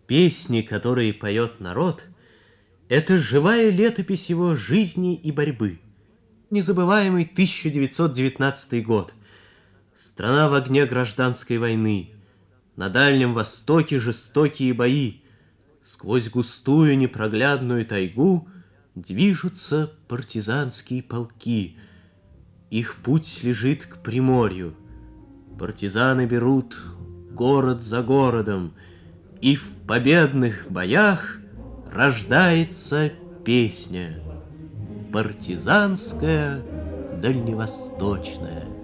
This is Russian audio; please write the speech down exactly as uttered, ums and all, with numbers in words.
Песни, которые поет народ, это живая летопись его жизни и борьбы. Незабываемый тысяча девятьсот девятнадцатый год. Страна в огне гражданской войны. На Дальнем Востоке жестокие бои. Сквозь густую непроглядную тайгу движутся партизанские полки. Их путь лежит к Приморью. Партизаны берут город за городом, и в победных боях рождается песня партизанская, дальневосточная.